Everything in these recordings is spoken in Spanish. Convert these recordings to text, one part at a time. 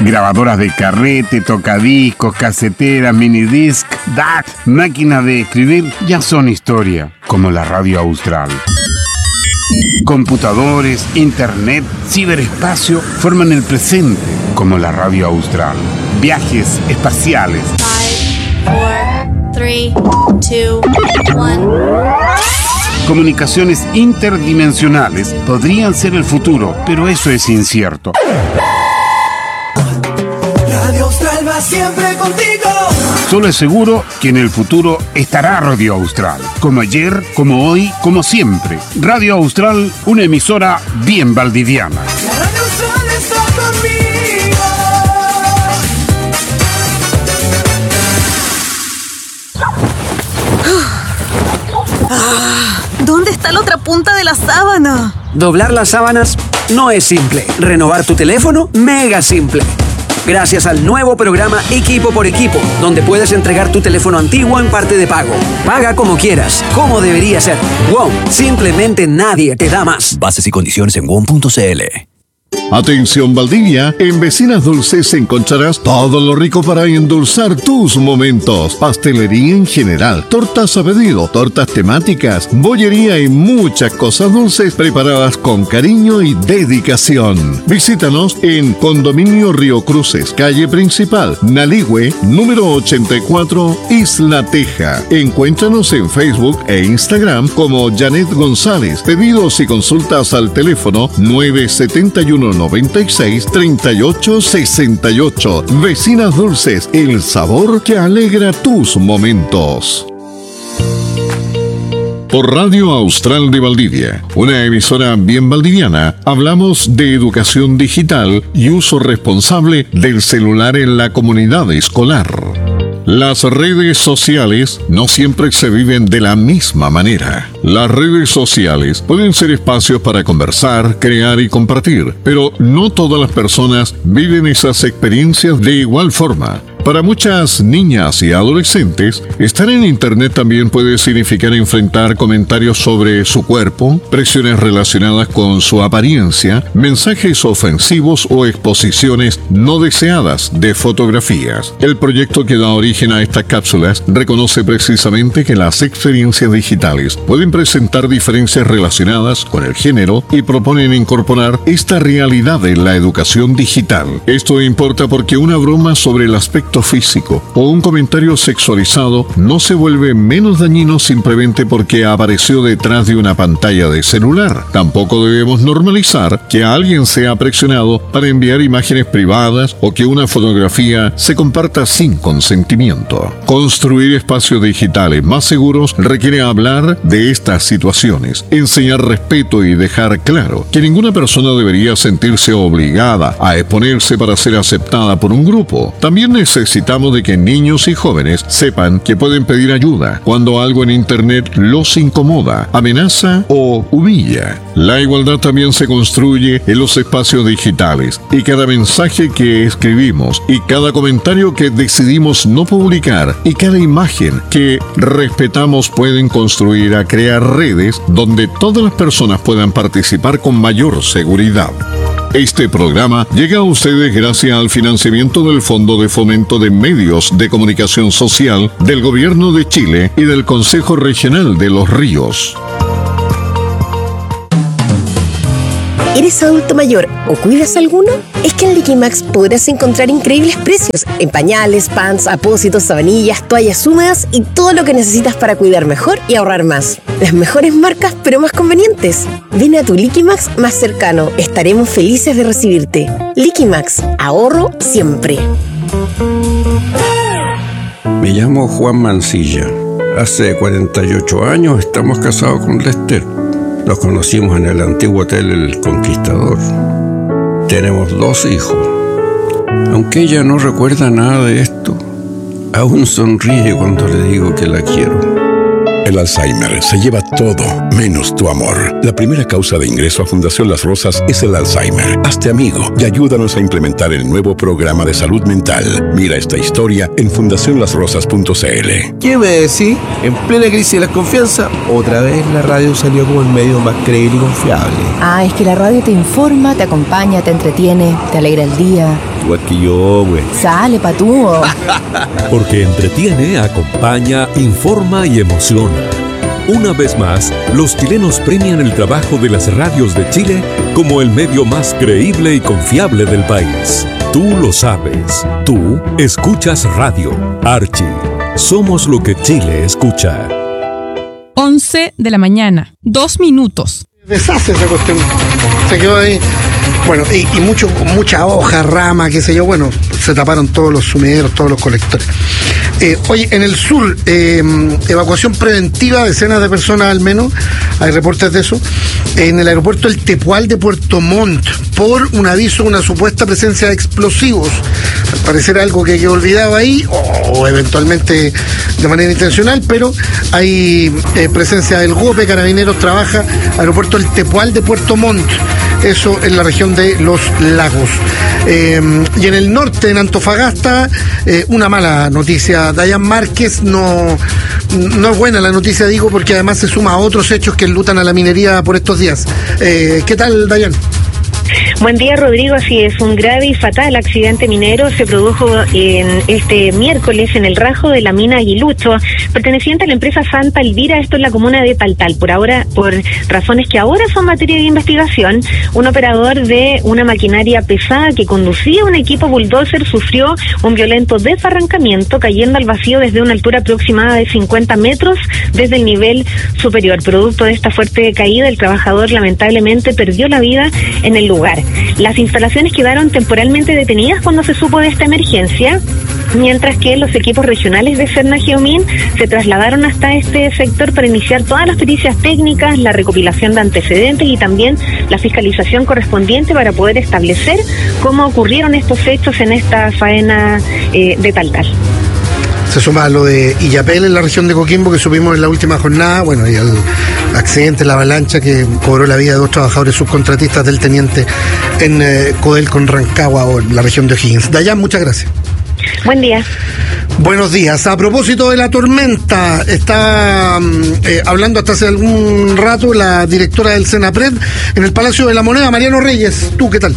Grabadoras de carrete, tocadiscos, caseteras, minidisc, DAT, máquinas de escribir ya son historia, como la Radio Austral. Computadores, internet, ciberespacio forman el presente, como la Radio Austral. Viajes espaciales. 5, 4, 3, 2, 1. Comunicaciones interdimensionales podrían ser el futuro, pero eso es incierto. Radio Austral va siempre contigo. Solo es seguro que en el futuro estará Radio Austral. Como ayer, como hoy, como siempre. Radio Austral, una emisora bien valdiviana. La Radio Austral está conmigo. ¿Dónde está la otra punta de la sábana? Doblar las sábanas no es simple. Renovar tu teléfono, mega simple. Gracias al nuevo programa Equipo por Equipo, donde puedes entregar tu teléfono antiguo en parte de pago. Paga como quieras, como debería ser. WOM, simplemente nadie te da más. Bases y condiciones en WOM.cl. Atención Valdivia, en Vecinas Dulces encontrarás todo lo rico para endulzar tus momentos. Pastelería en general, tortas a pedido, tortas temáticas, bollería y muchas cosas dulces preparadas con cariño y dedicación. Visítanos en Condominio Río Cruces, calle principal, Naligüe, número 84, Isla Teja. Encuéntranos en Facebook e Instagram como Janet González. Pedidos y consultas al teléfono 971-96-3868. Vecinas Dulces, el sabor que alegra tus momentos. Por Radio Austral de Valdivia, una emisora bien valdiviana, hablamos de educación digital y uso responsable del celular en la comunidad escolar. Las redes sociales no siempre se viven de la misma manera. Las redes sociales pueden ser espacios para conversar, crear y compartir, pero no todas las personas viven esas experiencias de igual forma. Para muchas niñas y adolescentes, estar en Internet también puede significar enfrentar comentarios sobre su cuerpo, presiones relacionadas con su apariencia, mensajes ofensivos o exposiciones no deseadas de fotografías. El proyecto que da origen a estas cápsulas reconoce precisamente que las experiencias digitales pueden presentar diferencias relacionadas con el género y proponen incorporar esta realidad en la educación digital. Esto importa porque una broma sobre el aspecto físico o un comentario sexualizado no se vuelve menos dañino simplemente porque apareció detrás de una pantalla de celular. Tampoco debemos normalizar que alguien sea presionado para enviar imágenes privadas o que una fotografía se comparta sin consentimiento. Construir espacios digitales más seguros requiere hablar de estas situaciones, enseñar respeto y dejar claro que ninguna persona debería sentirse obligada a exponerse para ser aceptada por un grupo. También necesitamos de que niños y jóvenes sepan que pueden pedir ayuda cuando algo en Internet los incomoda, amenaza o humilla. La igualdad también se construye en los espacios digitales y cada mensaje que escribimos y cada comentario que decidimos no publicar y cada imagen que respetamos pueden construir a crear redes donde todas las personas puedan participar con mayor seguridad. Este programa llega a ustedes gracias al financiamiento del Fondo de Fomento de Medios de Comunicación Social del Gobierno de Chile y del Consejo Regional de Los Ríos. ¿Eres adulto mayor o cuidas alguno? Es que en Liquimax podrás encontrar increíbles precios en pañales, pants, apósitos, sabanillas, toallas húmedas y todo lo que necesitas para cuidar mejor y ahorrar más. Las mejores marcas, pero más convenientes. Ven a tu Liquimax más cercano. Estaremos felices de recibirte. Liquimax, ahorro siempre. Me llamo Juan Mancilla. Hace 48 años estamos casados con Lester. Nos conocimos en el antiguo hotel El Conquistador. Tenemos 2 hijos. Aunque ella no recuerda nada de esto, aún sonríe cuando le digo que la quiero. El Alzheimer se lleva todo, menos tu amor. La primera causa de ingreso a Fundación Las Rosas es el Alzheimer. Hazte amigo y ayúdanos a implementar el nuevo programa de salud mental. Mira esta historia en fundacionlasrosas.cl. ¿Qué me decís? En plena crisis de la confianza, otra vez la radio salió como el medio más creíble y confiable. Es que la radio te informa, te acompaña, te entretiene, te alegra el día. igual que yo, güey. Sale, Patúo. Porque entretiene, acompaña, informa y emociona. Una vez más, los chilenos premian el trabajo de las radios de Chile como el medio más creíble y confiable del país. Tú lo sabes. Tú escuchas radio. Archie. Somos lo que Chile escucha. 11 de la mañana. 2 minutos. Deshace esa cuestión. Se quedó ahí. Bueno, y mucha hoja, rama, qué sé yo. Bueno, se taparon todos los sumideros, todos los colectores. Oye, en el sur, evacuación preventiva, decenas de personas al menos, hay reportes de eso, en el aeropuerto El Tepual de Puerto Montt, por un aviso de una supuesta presencia de explosivos. Al parecer algo que quedó olvidado ahí, o eventualmente de manera intencional, pero hay presencia del GOPE, Carabineros trabaja, aeropuerto El Tepual de Puerto Montt, eso en la región de Los Lagos. Y en el norte, en Antofagasta, una mala noticia. Dayan Márquez, no es buena la noticia, digo, porque además se suma a otros hechos que enlutan a la minería por estos días. ¿Qué tal, Dayan? Buen día, Rodrigo. Así es, un grave y fatal accidente minero se produjo en este miércoles en el rajo de la mina Aguilucho, perteneciente a la empresa Santa Elvira, esto en la comuna de Taltal. Por razones que ahora son materia de investigación, un operador de una maquinaria pesada que conducía un equipo bulldozer sufrió un violento desbarrancamiento, cayendo al vacío desde una altura aproximada de 50 metros desde el nivel superior. Producto de esta fuerte caída, el trabajador lamentablemente perdió la vida en el lugar. Las instalaciones quedaron temporalmente detenidas cuando se supo de esta emergencia, mientras que los equipos regionales de Serna Geomin se trasladaron hasta este sector para iniciar todas las pericias técnicas, la recopilación de antecedentes y también la fiscalización correspondiente para poder establecer cómo ocurrieron estos hechos en esta faena de Taltal. Se suma a lo de Illapel en la región de Coquimbo, que supimos en la última jornada, bueno, y al accidente, la avalancha que cobró la vida de 2 trabajadores subcontratistas del teniente en Codel con Rancagua, o en la región de O'Higgins. Dayan, muchas gracias. Buen día. Buenos días. A propósito de la tormenta, está hablando hasta hace algún rato la directora del Senapred en el Palacio de la Moneda, Mariano Reyes. ¿Tú qué tal?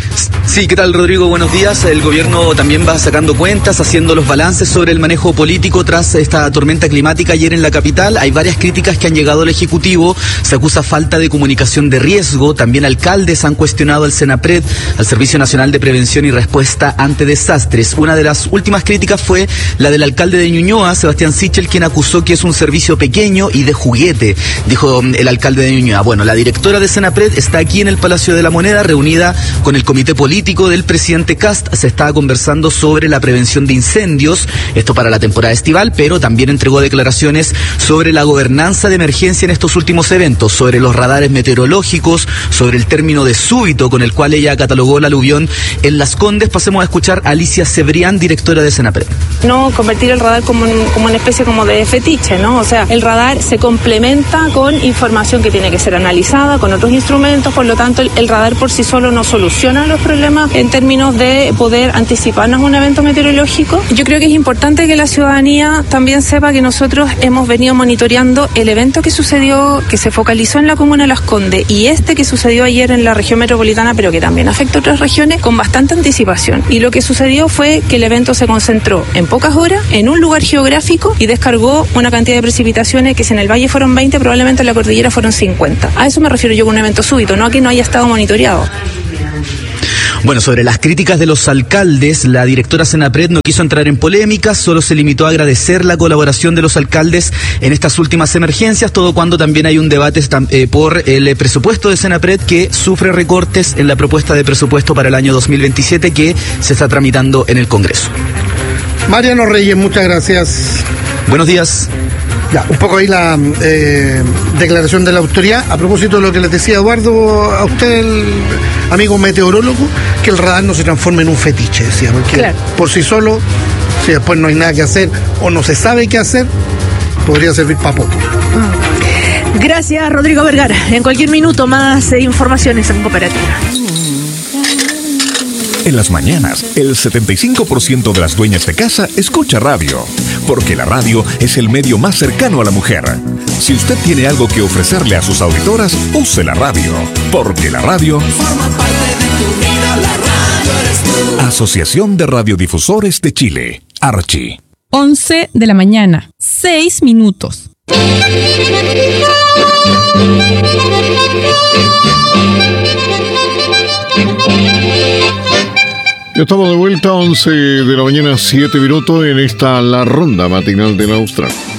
Sí, ¿qué tal, Rodrigo? Buenos días. El gobierno también va sacando cuentas, haciendo los balances sobre el manejo político tras esta tormenta climática ayer en la capital. Hay varias críticas que han llegado al Ejecutivo. Se acusa falta de comunicación de riesgo. También alcaldes han cuestionado al Senapred, al Servicio Nacional de Prevención y Respuesta ante Desastres. Una de las últimas críticas fue la del alcalde de Ñuñoa, Sebastián Sichel, quien acusó que es un servicio pequeño y de juguete, dijo el alcalde de Ñuñoa. Bueno, la directora de Senapred está aquí en el Palacio de la Moneda, reunida con el comité político del presidente Kast. Se estaba conversando sobre la prevención de incendios, esto para la temporada estival, pero también entregó declaraciones sobre la gobernanza de emergencia en estos últimos eventos, sobre los radares meteorológicos, sobre el término de súbito con el cual ella catalogó la aluvión en Las Condes. Pasemos a escuchar a Alicia Cebrián, directora de Senapred. No convertir el radar como una especie como de fetiche, ¿no? O sea, el radar se complementa con información que tiene que ser analizada, con otros instrumentos, por lo tanto el radar por sí solo no soluciona los problemas en términos de poder anticiparnos a un evento meteorológico. Yo creo que es importante que la ciudadanía también sepa que nosotros hemos venido monitoreando el evento que sucedió, que se focalizó en la comuna de Las Condes, y este que sucedió ayer en la región metropolitana, pero que también afecta a otras regiones, con bastante anticipación. Y lo que sucedió fue que el evento se concentró en pocas horas, en un lugar geográfico, y descargó una cantidad de precipitaciones que si en el valle fueron 20, probablemente en la cordillera fueron 50. A eso me refiero yo con un evento súbito, no a que no haya estado monitoreado. Bueno, sobre las críticas de los alcaldes, la directora Senapred no quiso entrar en polémicas, solo se limitó a agradecer la colaboración de los alcaldes en estas últimas emergencias, todo cuando también hay un debate por el presupuesto de Senapred, que sufre recortes en la propuesta de presupuesto para el año 2027 que se está tramitando en el Congreso. Mariano Reyes, muchas gracias. Buenos días. Ya, un poco ahí la declaración de la autoridad. A propósito de lo que les decía Eduardo, a usted, el amigo meteorólogo, que el radar no se transforme en un fetiche, decía, porque claro, por sí solo, si después no hay nada que hacer o no se sabe qué hacer, podría servir para poco. Gracias, Rodrigo Vergara. En cualquier minuto más informaciones en Cooperativa. En las mañanas, el 75% de las dueñas de casa escucha radio, porque la radio es el medio más cercano a la mujer. Si usted tiene algo que ofrecerle a sus auditoras, use la radio, porque la radio forma parte de tu vida, la radio eres tú. Asociación de Radiodifusores de Chile, Archi. 11 de la mañana, 6 minutos. Ya estamos de vuelta, 11 de la mañana, 7 minutos, en esta La Ronda Matinal de la Austral.